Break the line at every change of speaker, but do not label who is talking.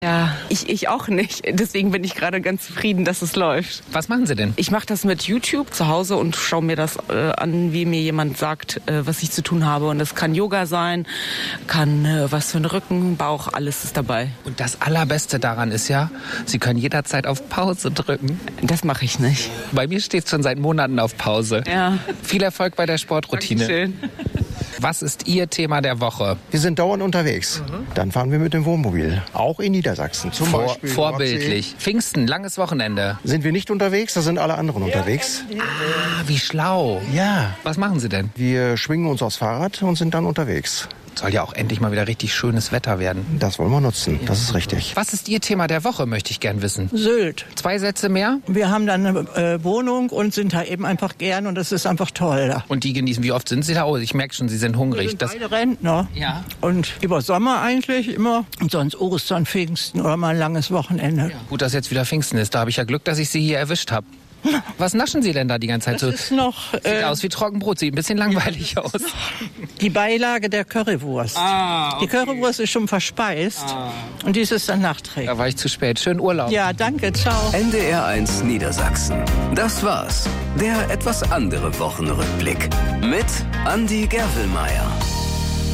Ja, ich auch nicht. Deswegen bin ich gerade ganz zufrieden, dass es läuft.
Was machen Sie denn?
Ich mache das mit YouTube zu Hause und schaue mir das an, wie mir jemand sagt, was ich zu tun habe. Und das kann Yoga sein, kann was für den Rücken, Bauch, alles ist dabei.
Und das Allerbeste daran ist ja, Sie können jederzeit auf Pause drücken.
Das mache ich nicht.
Bei mir steht es schon seit Monaten auf Pause.
Ja.
Viel Erfolg bei der Sportroutine.
Dankeschön.
Was ist Ihr Thema der Woche?
Wir sind dauernd unterwegs. Dann fahren wir mit dem Wohnmobil. Auch in Niedersachsen. Zum Beispiel
Vorbildlich. Pfingsten, langes Wochenende.
Sind wir nicht unterwegs, da sind alle anderen unterwegs.
Ah, wie schlau.
Ja.
Was machen Sie denn?
Wir schwingen uns aufs Fahrrad und sind dann unterwegs.
Soll ja auch endlich mal wieder richtig schönes Wetter werden.
Das wollen wir nutzen, das ist richtig.
Was ist Ihr Thema der Woche, möchte ich gern wissen.
Sylt.
2 Sätze mehr?
Wir haben dann eine Wohnung und sind da eben einfach gern und es ist einfach toll da.
Und die genießen, wie oft sind Sie da? Oh, ich merke schon, Sie sind hungrig.
Wir sind beide Rentner.
Ja.
Und über Sommer eigentlich immer. Und sonst Ostern, Pfingsten oder mal ein langes Wochenende.
Ja. Gut, dass jetzt wieder Pfingsten ist. Da habe ich ja Glück, dass ich Sie hier erwischt habe. Was naschen Sie denn da die ganze Zeit?
Das ist noch
Sieht aus wie Trockenbrot, sieht ein bisschen langweilig aus.
die Beilage der Currywurst.
Okay.
Die Currywurst ist schon verspeist und dies ist dann nachträglich.
Da war ich zu spät. Schönen Urlaub.
Ja, danke, ciao.
NDR1 Niedersachsen. Das war's. Der etwas andere Wochenrückblick mit Andi Gerwelmeier.